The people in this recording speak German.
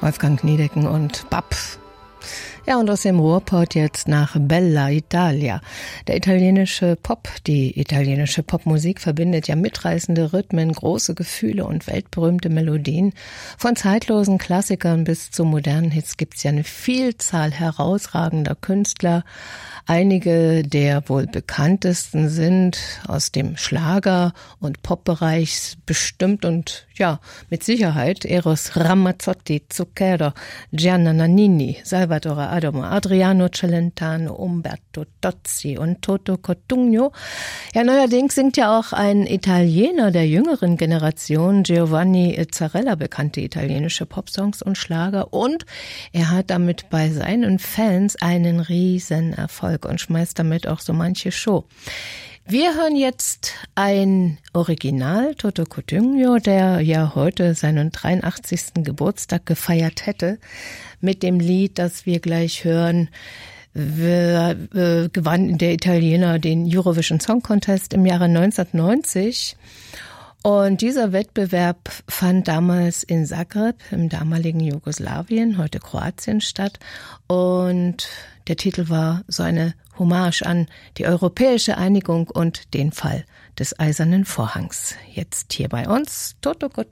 Wolfgang Niedecken und Bab. Ja, und aus dem Ruhrpott jetzt nach Bella Italia. Der italienische Pop, die italienische Popmusik verbindet ja mitreißende Rhythmen, große Gefühle und weltberühmte Melodien. Von zeitlosen Klassikern bis zu modernen Hits gibt's ja eine Vielzahl herausragender Künstler. Einige der wohl bekanntesten sind aus dem Schlager- und Popbereich bestimmt und ja, mit Sicherheit Eros Ramazzotti, Zucchero, Gianna Nannini, Salvatore Adamo, Adriano Celentano, Umberto Tozzi und Toto Cotugno. Ja, neuerdings singt ja auch ein Italiener der jüngeren Generation, Giovanni Zarella, bekannte italienische Popsongs und Schlager, und er hat damit bei seinen Fans einen riesen Erfolg und schmeißt damit auch so manche Show. Wir hören jetzt ein Original, Toto Cotugno, der ja heute seinen 83. Geburtstag gefeiert hätte, mit dem Lied, das wir gleich hören. Gewann der Italiener den Eurovision Song Contest im Jahre 1990. Und dieser Wettbewerb fand damals in Zagreb, im damaligen Jugoslawien, heute Kroatien, statt. Und der Titel war so eine Hommage an die europäische Einigung und den Fall des Eisernen Vorhangs. Jetzt hier bei uns Toto Cotugno.